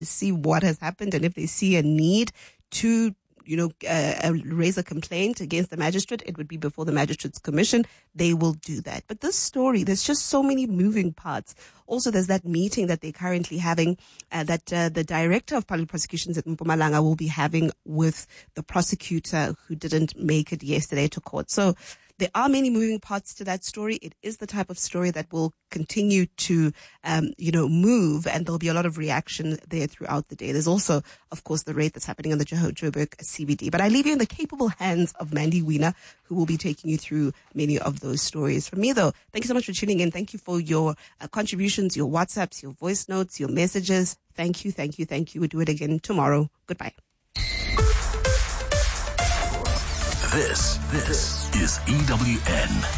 see what has happened, and if they see a need to raise a complaint against the magistrate, it would be before the Magistrates Commission. They will do that. But this story, there's just so many moving parts. Also, there's that meeting that they're currently having that the Director of Public Prosecutions at Mpumalanga will be having with the prosecutor who didn't make it yesterday to court. So there are many moving parts to that story. It is the type of story that will continue to, move, and there'll be a lot of reaction there throughout the day. There's also, of course, the raid that's happening on the Joburg CBD. But I leave you in the capable hands of Mandy Wiener, who will be taking you through many of those stories. For me, though, thank you so much for tuning in. Thank you for your contributions, your WhatsApps, your voice notes, your messages. Thank you, thank you, thank you. We'll do it again tomorrow. Goodbye. This is EWN.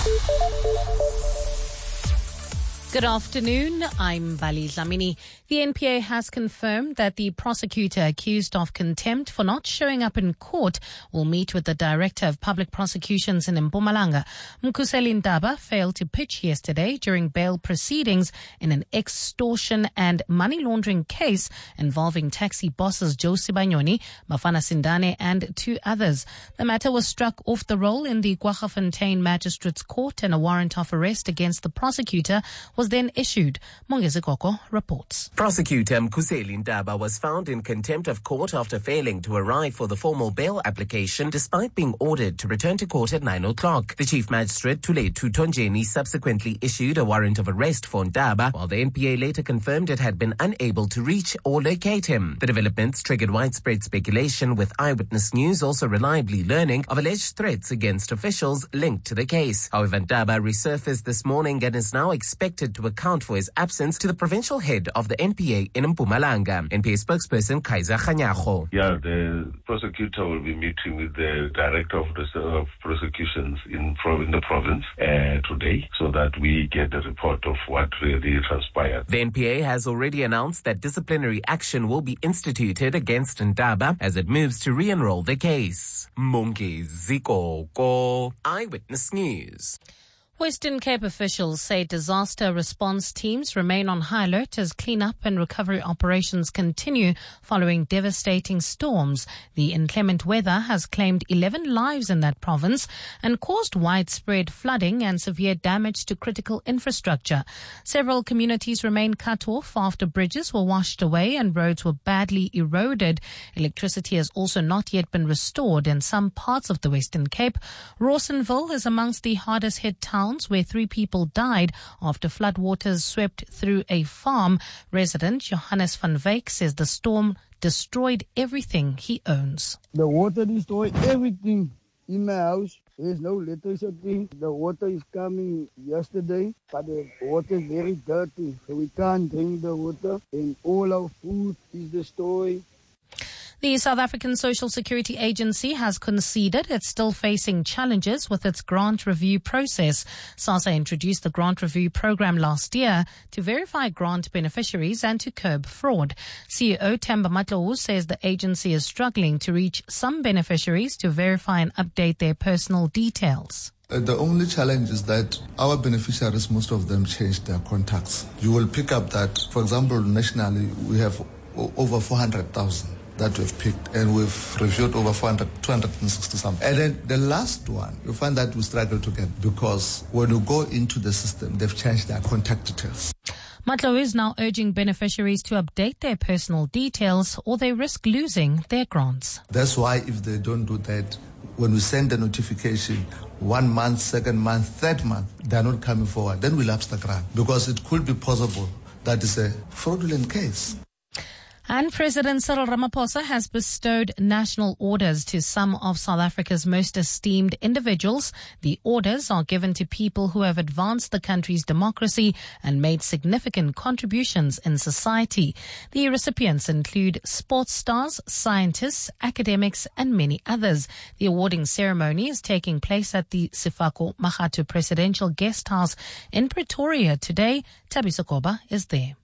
Good afternoon. I'm Bali Dlamini. The NPA has confirmed that the prosecutor accused of contempt for not showing up in court will meet with the Director of Public Prosecutions in Mpumalanga. Mkhuseli Ndaba failed to pitch yesterday during bail proceedings in an extortion and money laundering case involving taxi bosses Joe Sibanyoni, Bafana Sindane and two others. The matter was struck off the roll in the Kwaggafontein Magistrates Court, and a warrant of arrest against the prosecutor was then issued. Mongezi Koko reports. Prosecutor Mkhuseli Ndaba was found in contempt of court after failing to arrive for the formal bail application despite being ordered to return to court at 9 o'clock. The Chief Magistrate Thulethu Tonjeni subsequently issued a warrant of arrest for Ndaba, while the NPA later confirmed it had been unable to reach or locate him. The developments triggered widespread speculation, with Eyewitness News also reliably learning of alleged threats against officials linked to the case. However, Ndaba resurfaced this morning and is now expected to account for his absence to the provincial head of the NPA in Mpumalanga. NPA spokesperson Kaiser Khanyago. Yeah, the prosecutor will be meeting with the Director of Prosecutions in the province today, so that we get a report of what really transpired. The NPA has already announced that disciplinary action will be instituted against Ndaba as it moves to re-enroll the case. Mongezi Koko, Eyewitness News. Western Cape officials say disaster response teams remain on high alert as cleanup and recovery operations continue following devastating storms. The inclement weather has claimed 11 lives in that province and caused widespread flooding and severe damage to critical infrastructure. Several communities remain cut off after bridges were washed away and roads were badly eroded. Electricity has also not yet been restored in some parts of the Western Cape. Rawsonville is amongst the hardest hit towns, where 3 people died after floodwaters swept through a farm. Resident Johannes van Wyk says the storm destroyed everything he owns. The water destroyed everything in my house. There's no electricity. The water is coming yesterday, but the water is very dirty, so we can't drink the water, and all our food is destroyed. The South African Social Security Agency has conceded it's still facing challenges with its grant review process. SASSA introduced the grant review program last year to verify grant beneficiaries and to curb fraud. CEO Themba Matlou says the agency is struggling to reach some beneficiaries to verify and update their personal details. The only challenge is that our beneficiaries, most of them changed their contacts. You will pick up that, for example, nationally, we have over 400,000. That we've picked, and we've reviewed over 260 some. And then the last one, you find that we struggle to get, because when you go into the system, they've changed their contact details. Matlo is now urging beneficiaries to update their personal details or they risk losing their grants. That's why if they don't do that, when we send the notification, 1 month, 2nd month, 3rd month, they're not coming forward, then we lapse the grant, because it could be possible that it's a fraudulent case. And President Cyril Ramaphosa has bestowed national orders to some of South Africa's most esteemed individuals. The orders are given to people who have advanced the country's democracy and made significant contributions in society. The recipients include sports stars, scientists, academics, and many others. The awarding ceremony is taking place at the Sefako Makgatho Presidential Guest House in Pretoria today. Thabiso Koba is there.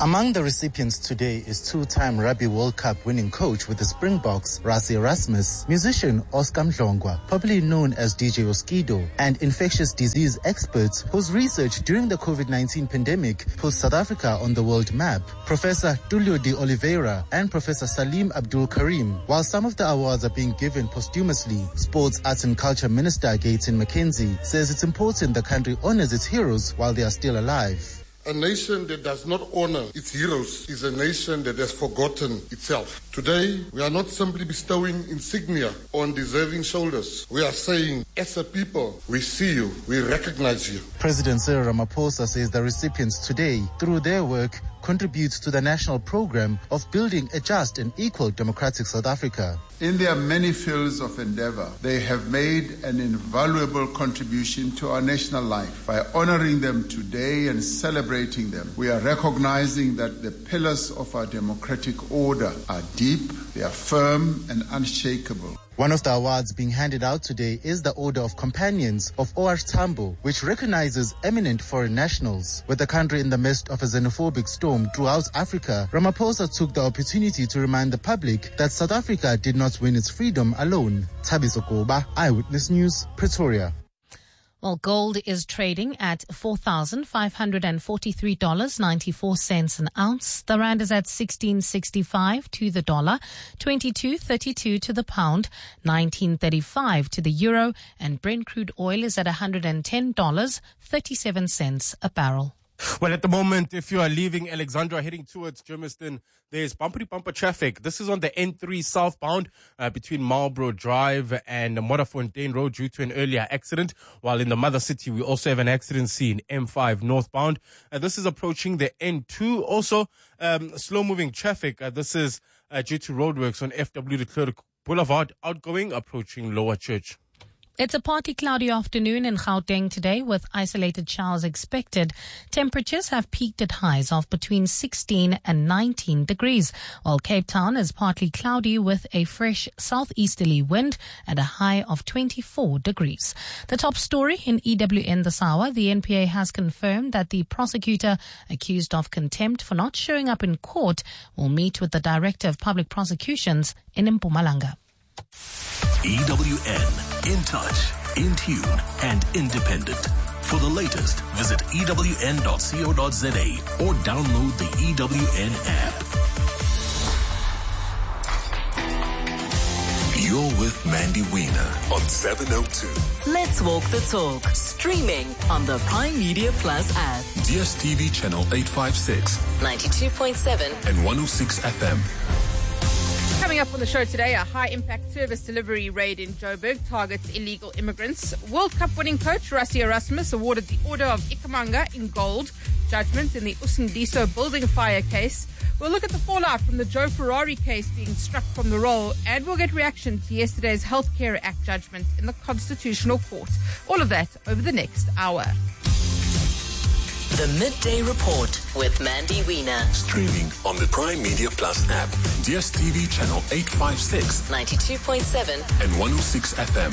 Among the recipients today is two-time Rugby World Cup winning coach with the Springboks, Rassie Erasmus, musician Oscar Mhlongwa, popularly known as DJ Oskido, and infectious disease experts whose research during the COVID-19 pandemic put South Africa on the world map, Professor Tulio de Oliveira and Professor Salim Abdul Karim. While some of the awards are being given posthumously, Sports, Arts and Culture Minister Gayton McKenzie says it's important the country honors its heroes while they are still alive. A nation that does not honor its heroes is a nation that has forgotten itself. Today, we are not simply bestowing insignia on deserving shoulders. We are saying, as a people, we see you, we recognize you. President Cyril Ramaphosa says the recipients today, through their work, contributes to the national program of building a just and equal democratic South Africa. In their many fields of endeavor, they have made an invaluable contribution to our national life. By honoring them today and celebrating them, we are recognizing that the pillars of our democratic order are deep, they are firm and unshakable. One of the awards being handed out today is the Order of Companions of OR Tambo, which recognizes eminent foreign nationals. With the country in the midst of a xenophobic storm throughout Africa, Ramaphosa took the opportunity to remind the public that South Africa did not win its freedom alone. Thabiso Koba, Eyewitness News, Pretoria. Well, gold is trading at $4,543.94 an ounce. The rand is at 16.65 to the dollar, 22.32 to the pound, 19.35 to the euro, and Brent crude oil is at $110.37 a barrel. Well, at the moment, if you are leaving Alexandra heading towards Germiston, there's bumper traffic. This is on the N3 southbound between Marlborough Drive and Modderfontein Road due to an earlier accident. While in the mother city, we also have an accident scene, M5 northbound. This is approaching the N2. Also, slow-moving traffic. This is due to roadworks on FW de Klerk Boulevard, outgoing, approaching Lower Church. It's a partly cloudy afternoon in Gauteng today with isolated showers expected. Temperatures have peaked at highs of between 16 and 19 degrees, while Cape Town is partly cloudy with a fresh southeasterly wind at a high of 24 degrees. The top story in EWN this hour, the NPA has confirmed that the prosecutor accused of contempt for not showing up in court will meet with the Director of Public Prosecutions in Mpumalanga. EWN, in touch, in tune, and independent. For the latest, visit ewn.co.za or download the EWN app. You're with Mandy Wiener on 702. Let's walk the talk. Streaming on the Prime Media Plus app. DSTV channel 856, 92.7 and 106 FM. Coming up on the show today, a high-impact service delivery raid in Joburg targets illegal immigrants. World Cup winning coach Rassie Erasmus awarded the Order of Ikhamanga in gold. Judgment in the Usindiso building fire case. We'll look at the fallout from the Joe Ferrari case being struck from the roll, and we'll get reaction to yesterday's Healthcare Act judgment in the Constitutional Court. All of that over the next hour. The Midday Report with Mandy Wiener. Streaming on the Prime Media Plus app, DSTV channel 856, 92.7 and 106 FM.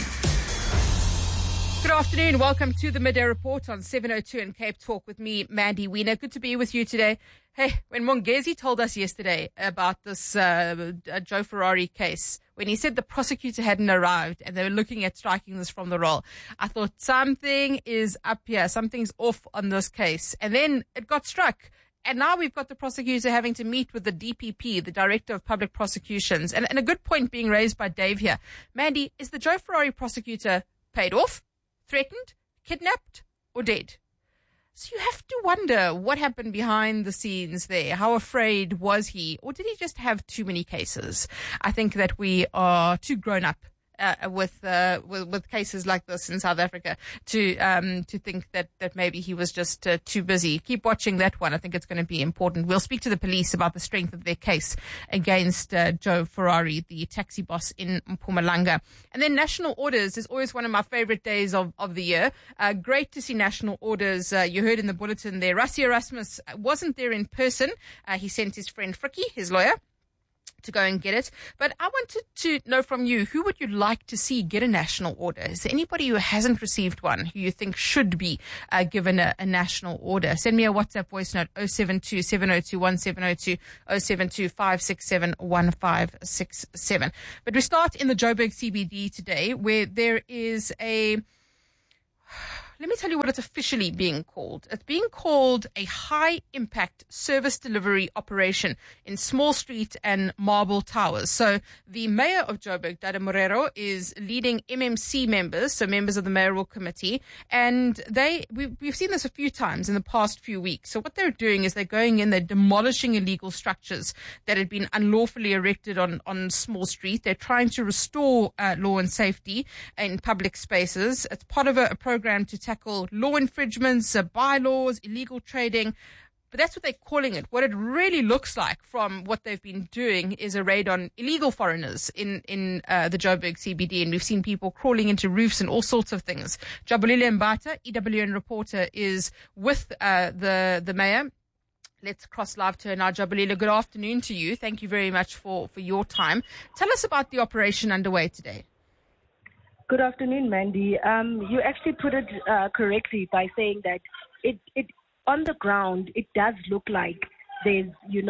Good afternoon. Welcome to the Midday Report on 702 and Cape Talk with me, Mandy Wiener. Good to be with you today. Hey, when Mongezi told us yesterday about this Joe Ferrari case, when he said the prosecutor hadn't arrived and they were looking at striking this from the roll, I thought something is up here, something's off on this case. And then it got struck. And now we've got the prosecutor having to meet with the DPP, the Director of Public Prosecutions. And a good point being raised by Dave here. Mandy, is the Joe Ferrari prosecutor paid off, threatened, kidnapped, or dead? So you have to wonder what happened behind the scenes there. How afraid was he? Or did he just have too many cases? I think that we are too grown up with cases like this in South Africa to think that maybe he was just too busy. Keep watching that one. I think it's going to be important. We'll speak to the police about the strength of their case against Joe Ferrari, the taxi boss in Mpumalanga. And then national orders is always one of my favorite days of the year. Great to see national orders. You heard in the bulletin there, Rassie Erasmus wasn't there in person. He sent his friend Frikkie, his lawyer, to go and get it. But I wanted to know from you, who would you like to see get a national order? Is there anybody who hasn't received one who you think should be given a national order? Send me a WhatsApp voice note, 072-702-1702, 072-567-1567. But we start in the Joburg CBD today, where there is let me tell you what it's officially being called. It's being called a high-impact service delivery operation in Small Street and Marble Towers. So the mayor of Joburg, Dada Morero, is leading MMC members, so members of the mayoral committee, and we've seen this a few times in the past few weeks. So what they're doing is they're going in, they're demolishing illegal structures that had been unlawfully erected on Small Street. They're trying to restore law and safety in public spaces. It's part of a program to tackle law infringements, bylaws, illegal trading. But that's what they're calling it. What it really looks like from what they've been doing is a raid on illegal foreigners in the Joburg CBD. And we've seen people crawling into roofs and all sorts of things. Jabulile Mbata, EWN reporter, is with the mayor. Let's cross live to her now. Jabulile, good afternoon to you. Thank you very much for your time. Tell us about the operation underway today. Good afternoon, Mandy. You actually put it correctly by saying that it on the ground, it does look like there's,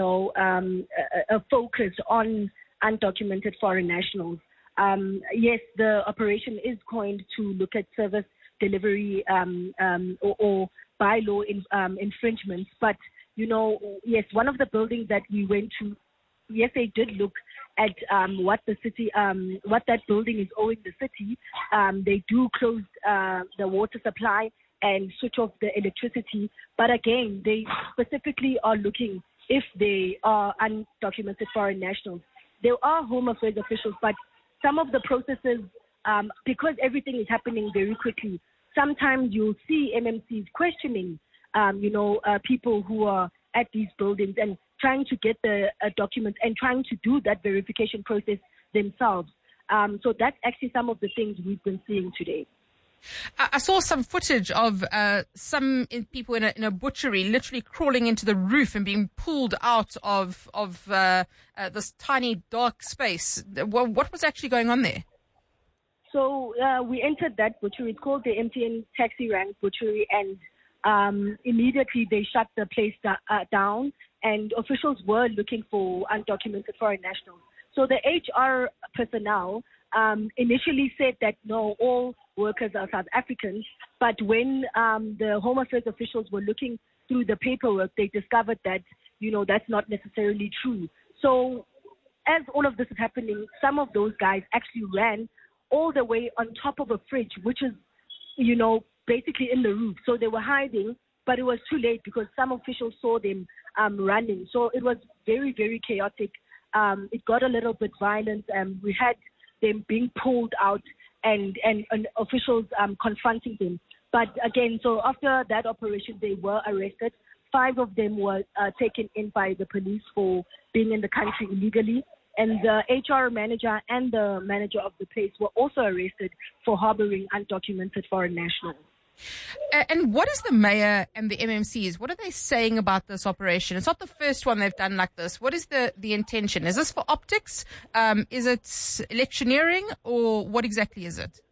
a focus on undocumented foreign nationals. Yes, the operation is coined to look at service delivery or bylaw infringements. But, yes, one of the buildings that we went to, yes, they did look at what the city, what that building is owing the city. They do close the water supply and switch off the electricity. But again, they specifically are looking if they are undocumented foreign nationals. There are Home Affairs officials, but some of the processes, because everything is happening very quickly, sometimes you'll see MMCs questioning, people who are at these buildings and trying to get the documents and trying to do that verification process themselves. So that's actually some of the things we've been seeing today. I saw some footage of some people in a butchery literally crawling into the roof and being pulled out of this tiny dark space. What was actually going on there? So we entered that butchery. It's called the MTN Taxi Rank Butchery, and immediately they shut the place down, and officials were looking for undocumented foreign nationals. So the HR personnel initially said that no, all workers are South Africans, but when the Home Affairs officials were looking through the paperwork, they discovered that, that's not necessarily true. So as all of this is happening, some of those guys actually ran all the way on top of a fridge, which is, basically in the roof. So they were hiding, but it was too late because some officials saw them running. So it was very, very chaotic. It got a little bit violent, and we had them being pulled out and officials confronting them. But again, so after that operation, they were arrested. 5 of them were taken in by the police for being in the country illegally. And the HR manager and the manager of the place were also arrested for harboring undocumented foreign nationals. And what is the mayor and the MMCs? What are they saying about this operation? It's not the first one they've done like this. What is the intention? Is this for optics? Is it electioneering, or what exactly is it?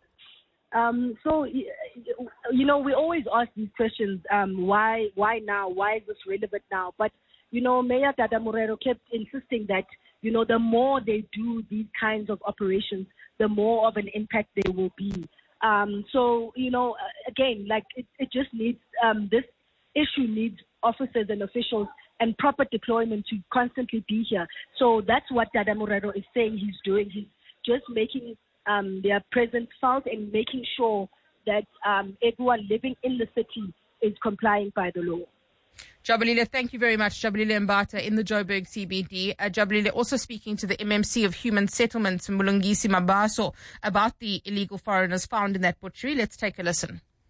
So, we always ask these questions. Why now? Why is this relevant now? But, Mayor Dada Morero kept insisting that, the more they do these kinds of operations, the more of an impact there will be. So, again, it just needs, this issue needs officers and officials and proper deployment to constantly be here. So that's what Dada Morero is saying he's doing. He's just making their presence felt and making sure that everyone living in the city is complying by the law. Jabulile, thank you very much. Jabulile Mbata in the Joburg CBD. Jabulile also speaking to the MMC of Human Settlements, Mulungisi Mabaso, about the illegal foreigners found in that butchery. Let's take a listen.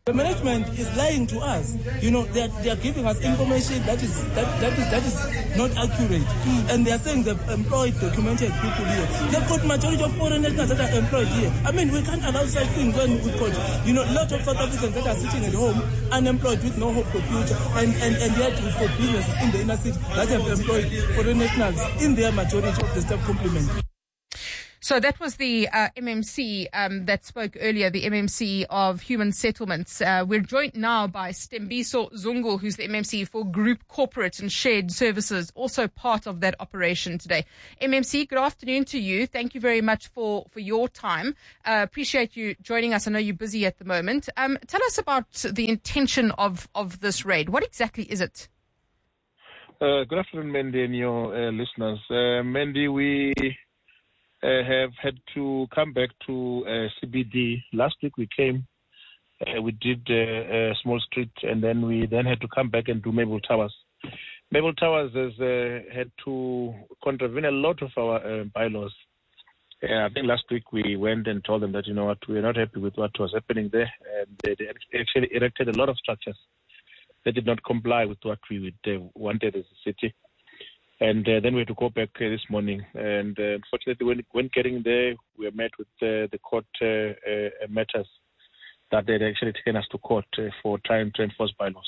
The management is lying to us. You know, they are giving us information that is not accurate. And they are saying they've employed documented people here. They've got majority of foreign nationals that are employed here. I mean, we can't allow such things when we've got, you know, lots of South Africans that are sitting at home, unemployed with no hope for future. And yet we've got businesses in the inner city that have employed foreign nationals in their majority of the staff complement. So that was the MMC that spoke earlier, the MMC of Human Settlements. We're joined now by Stembiso Zungu, who's the MMC for Group Corporate and Shared Services, also part of that operation today. MMC, good afternoon to you. Thank you very much for your time. Appreciate you joining us. I know you're busy at the moment. Tell us about the intention of this raid. What exactly is it? Good afternoon, Mandy, and your listeners. Mandy, we have had to come back to CBD. Last week we came, we did a small street, and then we had to come back and do Maple Towers. Maple Towers has had to contravene a lot of our bylaws. I think last week we went and told them that, you know what, we're not happy with what was happening there. And they actually erected a lot of structures that did not comply with what we wanted as a city. And then we had to go back this morning. And unfortunately, when getting there, we were met with the court matters that they'd actually taken us to court for trying to enforce bylaws.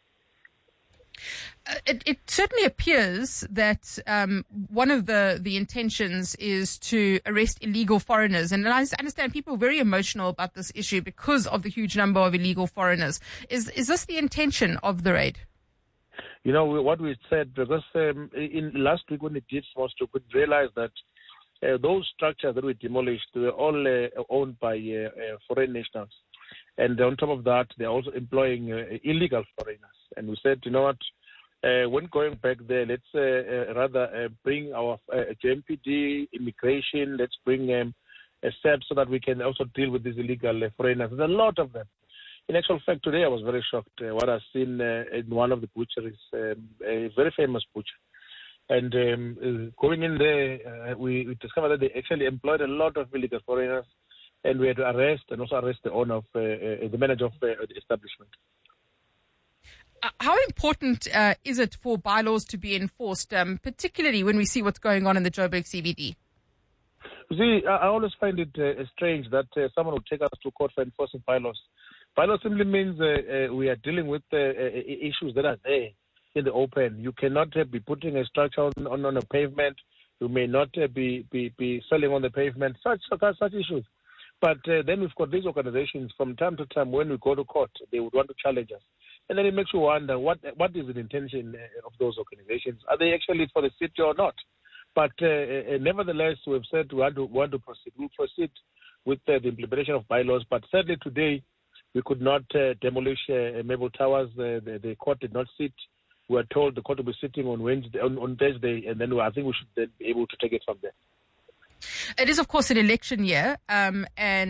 It certainly appears that one of the intentions is to arrest illegal foreigners. And I understand people are very emotional about this issue because of the huge number of illegal foreigners. Is this the intention of the raid? You know, what we said, because in last week when we did small street, we realized that those structures that we demolished were all owned by foreign nationals. And on top of that, they're also employing illegal foreigners. And we said, you know what, when going back there, let's rather bring our JMPD, immigration, let's bring a set so that we can also deal with these illegal foreigners. There's a lot of them. In actual fact, today I was very shocked what I've seen in one of the butcheries, a very famous butcher. And going in there, we discovered that they actually employed a lot of illegal foreigners, and we had to arrest and also arrest the owner of the manager of the establishment. How important is it for bylaws to be enforced, particularly when we see what's going on in the Joburg CBD? You see, I always find it strange that someone would take us to court for enforcing bylaws. Bylaw simply means we are dealing with issues that are there in the open. You cannot be putting a structure on a pavement. You may not be selling on the pavement. Such issues. But then we've got these organizations from time to time when we go to court, they would want to challenge us. And then it makes you wonder what is the intention of those organizations? Are they actually for the city or not? But nevertheless, we've said we want to proceed. We'll proceed with the implementation of bylaws. But sadly today, we could not demolish Maple Towers. The court did not sit. We were told the court will be sitting on Thursday, and then I think we should then be able to take it from there. It is, of course, an election year, and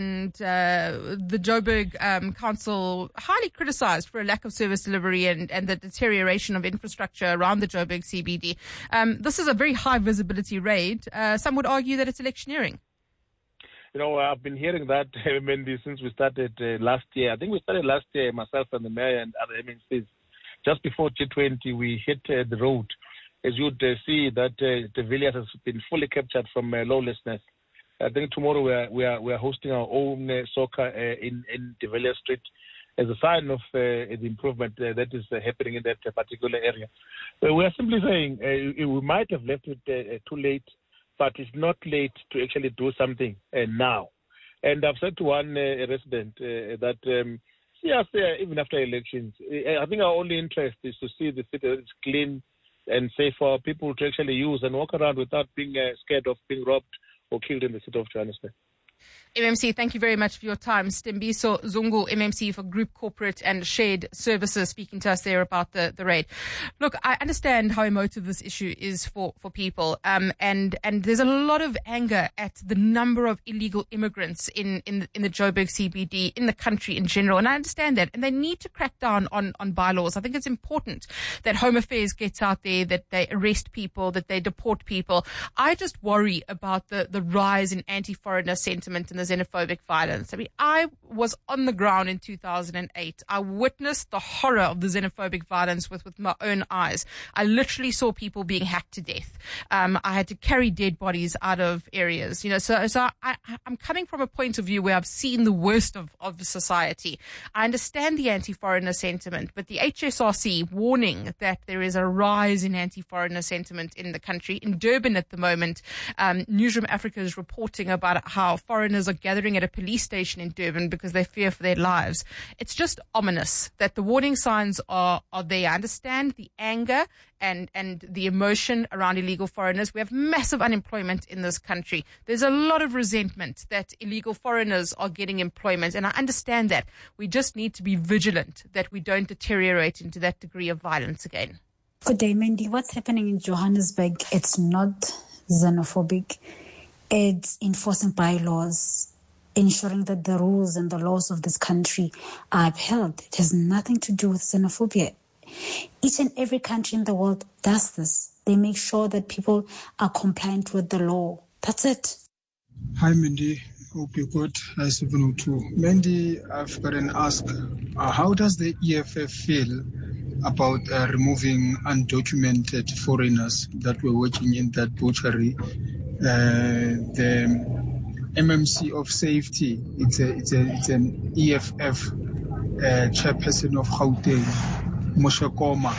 the Joburg Council highly criticised for a lack of service delivery and the deterioration of infrastructure around the Joburg CBD. This is a very high visibility raid. Some would argue that it's electioneering. You know, I've been hearing that, Mandy, since we started last year. I think we started last year, myself and the mayor and other MNCs. Just before G20, we hit the road. As you'd see that the village has been fully captured from lawlessness. I think tomorrow we are hosting our own soccer in De Villiers Street as a sign of the improvement that is happening in that particular area. We are simply saying we might have left it too late, but it's not late to actually do something now. And I've said to one resident that yes, even after elections, I think our only interest is to see the city is clean and safe for people to actually use and walk around without being scared of being robbed or killed in the city of Johannesburg. MMC, thank you very much for your time. Stembiso Zungu, MMC for Group Corporate and Shared Services, speaking to us there about the raid. Look, I understand how emotive this issue is for people, and there's a lot of anger at the number of illegal immigrants in the Joburg CBD, in the country in general, and I understand that. And they need to crack down on bylaws. I think it's important that Home Affairs gets out there, that they arrest people, that they deport people. I just worry about the rise in anti-foreigner sentiment in the xenophobic violence. I mean, I was on the ground in 2008. I witnessed the horror of the xenophobic violence with my own eyes. I literally saw people being hacked to death. I had to carry dead bodies out of areas, so I'm coming from a point of view where I've seen the worst of society. I understand the anti-foreigner sentiment, but the HSRC warning that there is a rise in anti-foreigner sentiment in the country. In Durban at the moment, Newsroom Africa is reporting about how foreigners are gathering at a police station in Durban because they fear for their lives. It's just ominous that the warning signs are there. I understand the anger and the emotion around illegal foreigners. We have massive unemployment in this country. There's a lot of resentment that illegal foreigners are getting employment, and I understand that. We just need to be vigilant that we don't deteriorate into that degree of violence again. Good day, Mandy. What's happening in Johannesburg, it's not xenophobic. It's enforcing bylaws, ensuring that the rules and the laws of this country are upheld. It has nothing to do with xenophobia. Each and every country in the world does this. They make sure that people are compliant with the law. That's it. Hi, Mandy. Hope you're good. Hi, 702. Mandy, I've got an ask. How does the EFF feel about removing undocumented foreigners that were working in that butchery? The MMC of Safety, it's an EFF chairperson of Gauteng, Moshe Koma.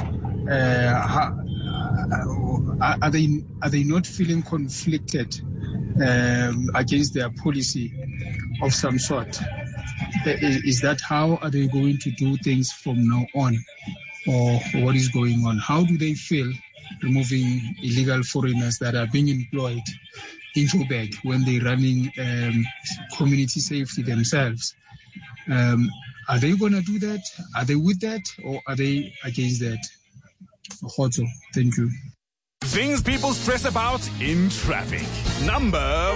Are they not feeling conflicted against their policy of some sort? Is that how are they going to do things from now on, or what is going on? How do they feel removing illegal foreigners that are being employed in Joburg when they're running community safety themselves? Are they going to do that? Are they with that, or are they against that? Thank you. Things people stress about in traffic. Number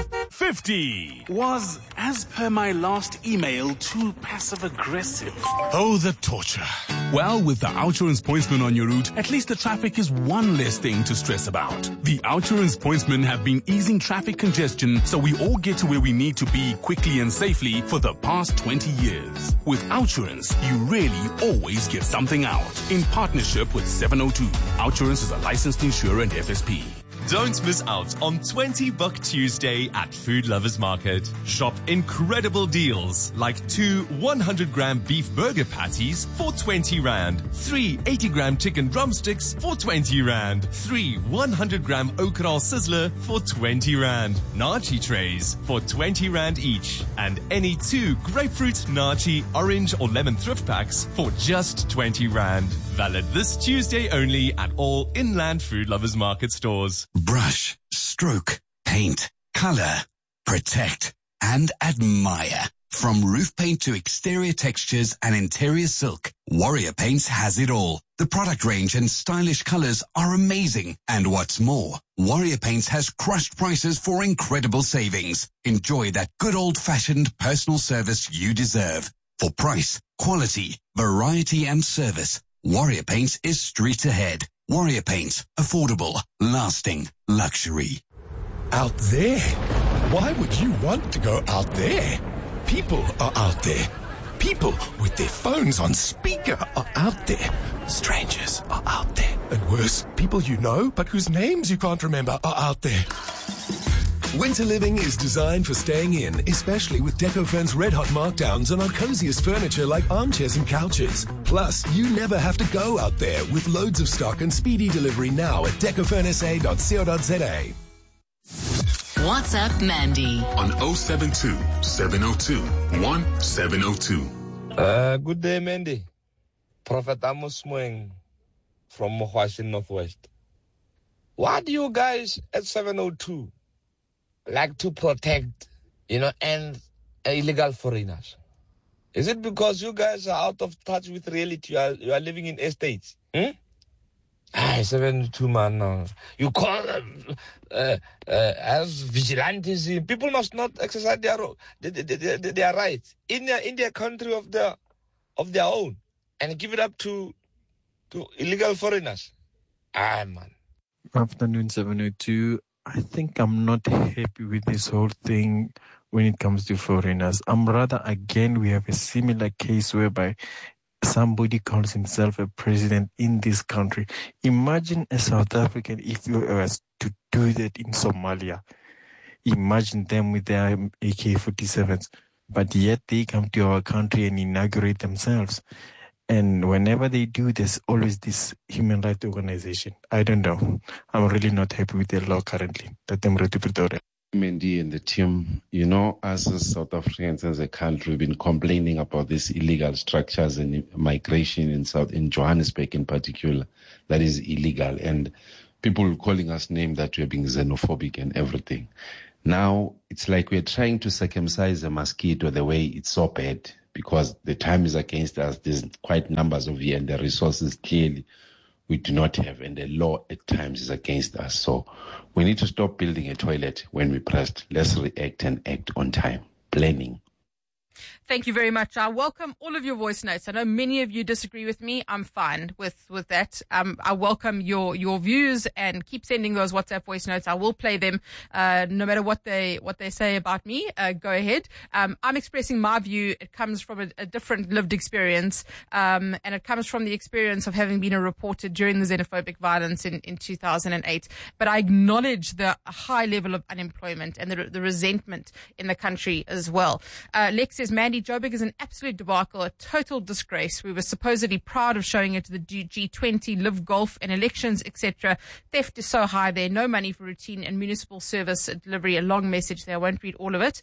50 was, as per my last email, too passive-aggressive. Oh, the torture. Well, with the Outsurance Pointsman on your route, at least the traffic is one less thing to stress about. The Outsurance Pointsmen have been easing traffic congestion so we all get to where we need to be quickly and safely for the past 20 years. With Outsurance, you really always get something out. In partnership with 702, Outsurance is a licensed insurer and FSP. Don't miss out on 20 Buck Tuesday at Food Lovers Market. Shop incredible deals like 2 100-gram beef burger patties for 20 Rand, 3 80-gram chicken drumsticks for 20 Rand, 3 100-gram okra sizzler for 20 Rand, nachi trays for 20 Rand each, and any 2 grapefruit, nachi, orange or lemon thrift packs for just 20 Rand. Valid this Tuesday only at all Inland Food Lovers Market stores. Brush, stroke, paint, color, protect, and admire. From roof paint to exterior textures and interior silk, Warrior Paints has it all. The product range and stylish colors are amazing. And what's more, Warrior Paints has crushed prices for incredible savings. Enjoy that good old-fashioned personal service you deserve. For price, quality, variety, and service, Warrior Paints is street ahead. Warrior Paints, affordable, lasting, luxury. Out there? Why would you want to go out there? People are out there. People with their phones on speaker are out there. Strangers are out there. And worse, people you know but whose names you can't remember are out there. Winter living is designed for staying in, especially with Decofurn's red-hot markdowns on our coziest furniture like armchairs and couches. Plus, you never have to go out there with loads of stock and speedy delivery now at decofurnsa.co.za. WhatsApp Mandy on 072 702 1702. Good day, Mandy. Prophet Amos Mweng from Mohwashi Northwest. Why do you guys at 702 like to protect, and illegal foreigners? Is it because you guys are out of touch with reality? You are living in estates. 72 man. You call them as vigilantes. People must not exercise their rights in their country of their own and give it up to illegal foreigners. Man. Afternoon, 702. I think I'm not happy with this whole thing when it comes to foreigners. Rather, again, we have a similar case whereby somebody calls himself a president in this country. Imagine a South African if you were to do that in Somalia. Imagine them with their AK-47s. But yet they come to our country and inaugurate themselves. And whenever they do, there's always this human rights organization. I don't know. I'm really not happy with the law currently. Mandy and the team, us as South Africans, as a country, we've been complaining about these illegal structures and migration in Johannesburg in particular, that is illegal. And people calling us names that we're being xenophobic and everything. Now, it's like we're trying to circumcise a mosquito the way it's so bad because the time is against us. There's quite numbers of you and the resources clearly we do not have, and the law at times is against us. So we need to stop building a toilet when we're pressed. Let's react and act on time. Planning. Thank you very much. I welcome all of your voice notes. I know many of you disagree with me. I'm fine with that. I welcome your views and keep sending those WhatsApp voice notes. I will play them, no matter what they say about me. Go ahead. I'm expressing my view. It comes from a different lived experience, and it comes from the experience of having been a reporter during the xenophobic violence in 2008. But I acknowledge the high level of unemployment and the resentment in the country as well. Lex says, Mandy, Joburg is an absolute debacle, a total disgrace. We were supposedly proud of showing it to the G20, Live Golf and elections, etc. Theft is so high there, no money for routine and municipal service delivery. A long message there, I won't read all of it.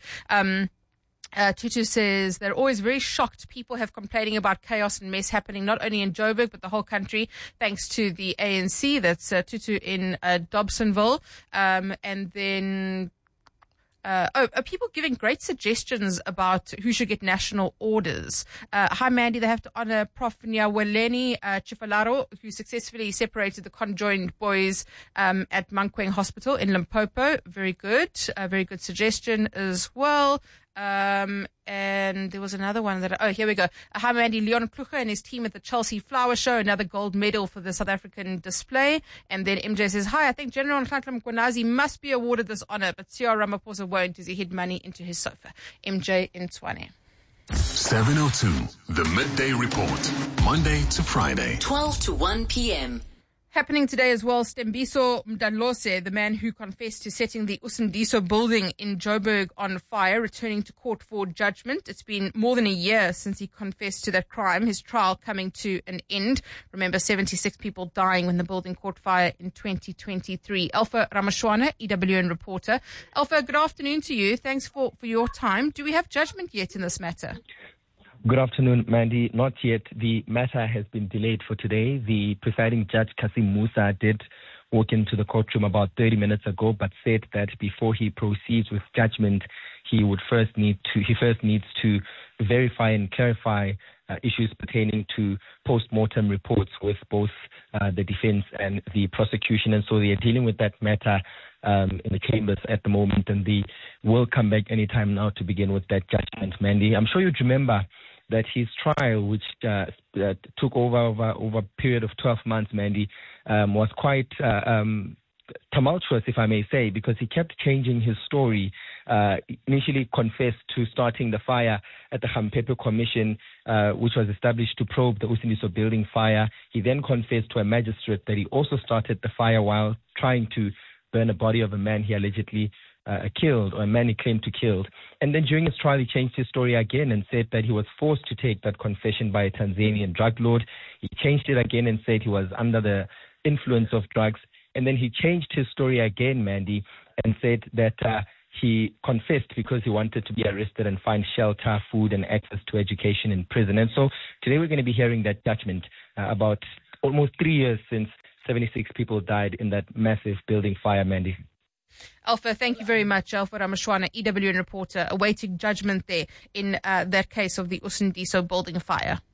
Tutu says they're always very shocked. People have complaining about chaos and mess happening not only in Joburg but the whole country, thanks to the ANC. That's Tutu in Dobsonville. And then are people giving great suggestions about who should get national orders? Hi, Mandy. They have to honor Prof. Nyaweleni Chifalaro, who successfully separated the conjoined boys at Mankweng Hospital in Limpopo. Very good. Very good suggestion as well. And there was another one here we go. Hi, Mandy. Leon Klucher and his team at the Chelsea Flower Show, another gold medal for the South African display. And then MJ says, hi, I think General Nhlanhla Mkhwanazi must be awarded this honor, but Cyril Ramaphosa won't as he hid money into his sofa. MJ in Tshwane. 702, the Midday Report, Monday to Friday. 12 to 1 p.m. Happening today as well, Stembiso Mdalose, the man who confessed to setting the Usindiso building in Joburg on fire, returning to court for judgment. It's been more than a year since he confessed to that crime, his trial coming to an end. Remember, 76 people dying when the building caught fire in 2023. Alpha Ramashwana, EWN reporter. Alpha, good afternoon to you. Thanks for your time. Do we have judgment yet in this matter? Good afternoon, Mandy. Not yet. The matter has been delayed for today. The presiding judge, Kasim Musa, did walk into the courtroom about 30 minutes ago, but said that before he proceeds with judgment, he first needs to verify and clarify issues pertaining to post-mortem reports with both the defense and the prosecution. And so they are dealing with that matter in the chambers at the moment, and they will come back anytime now to begin with that judgment, Mandy. I'm sure you'd remember that his trial, which took over a period of 12 months, Mandy, was quite tumultuous, if I may say, because he kept changing his story. Initially confessed to starting the fire at the Hampepe Commission, which was established to probe the Usindiso building fire. He then confessed to a magistrate that he also started the fire while trying to burn a body of a man he allegedly killed, or a man he claimed to killed. And then during his trial, he changed his story again and said that he was forced to take that confession by a Tanzanian drug lord. He changed it again and said he was under the influence of drugs. And then he changed his story again, Mandy, and said that he confessed because he wanted to be arrested and find shelter, food, and access to education in prison. And so today we're going to be hearing that judgment about almost 3 years since 76 people died in that massive building fire, Mandy. Alpha, thank you very much. Alpha Ramashwana, EWN reporter, awaiting judgment there in that case of the Usindiso building fire.